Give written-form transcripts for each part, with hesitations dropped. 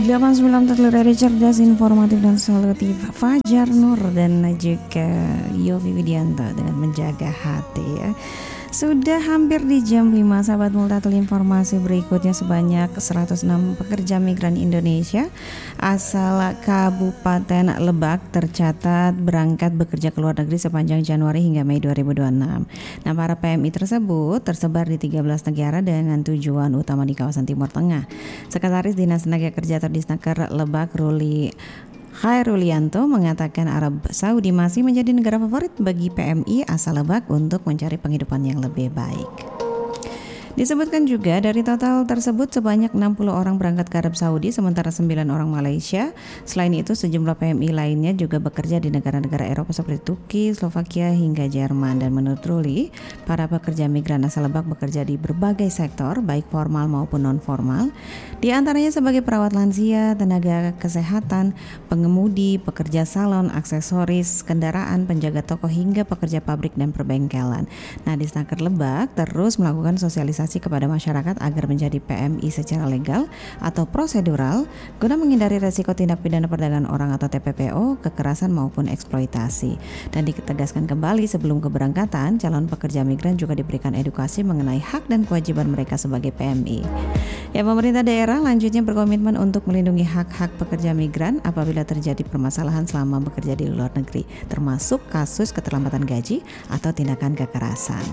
89 telur cerdas, informatif dan solutif. Fajar Nur dan juga Yofi Widianto dengan menjaga hati ya. Sudah hampir di jam 5, sahabat Multatul, informasi berikutnya. Sebanyak 106 pekerja migran Indonesia asal Kabupaten Lebak tercatat berangkat bekerja ke luar negeri sepanjang Januari hingga Mei 2026. Nah, para PMI tersebut tersebar di 13 negara dengan tujuan utama di kawasan Timur Tengah. Sekretaris Dinas Tenaga Kerja atau Disnaker Lebak, Ruli Khairulianto, mengatakan Arab Saudi masih menjadi negara favorit bagi PMI asal Lebak untuk mencari penghidupan yang lebih baik. Disebutkan juga dari total tersebut sebanyak 60 orang berangkat ke Arab Saudi, sementara 9 orang Malaysia. Selain itu sejumlah PMI lainnya juga bekerja di negara-negara Eropa seperti Turki, Slovakia hingga Jerman. Dan menurut Ruli, para pekerja migran asal Lebak bekerja di berbagai sektor baik formal maupun non formal. Di antaranya sebagai perawat lansia, tenaga kesehatan, pengemudi, pekerja salon, aksesoris kendaraan, penjaga toko hingga pekerja pabrik dan perbengkelan. Nah, Disnaker Lebak terus melakukan sosialisasi kepada masyarakat agar menjadi PMI secara legal atau prosedural guna menghindari resiko tindak pidana perdagangan orang atau TPPO, kekerasan maupun eksploitasi. Dan ditegaskan kembali sebelum keberangkatan, calon pekerja migran juga diberikan edukasi mengenai hak dan kewajiban mereka sebagai PMI. Ya, pemerintah daerah lanjutnya berkomitmen untuk melindungi hak-hak pekerja migran apabila terjadi permasalahan selama bekerja di luar negeri, termasuk kasus keterlambatan gaji atau tindakan kekerasan.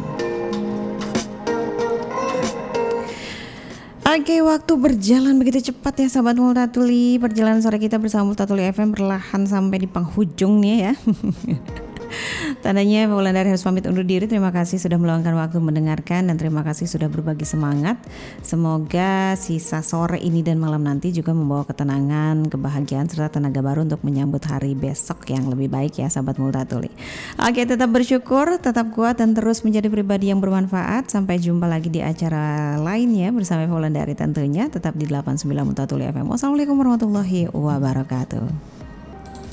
Oke, waktu berjalan begitu cepat ya sahabat Multatuli. Perjalanan sore kita bersama Multatuli FM perlahan sampai di penghujung nih ya. Tandanya Wulandari harus pamit undur diri. Terima kasih sudah meluangkan waktu mendengarkan dan terima kasih sudah berbagi semangat. Semoga sisa sore ini dan malam nanti juga membawa ketenangan, kebahagiaan serta tenaga baru untuk menyambut hari besok yang lebih baik ya sahabat Multatuli. Oke, tetap bersyukur, tetap kuat dan terus menjadi pribadi yang bermanfaat. Sampai jumpa lagi di acara lainnya bersama Wulandari tentunya. Tetap di 89 Multatuli FM. Wassalamualaikum warahmatullahi wabarakatuh.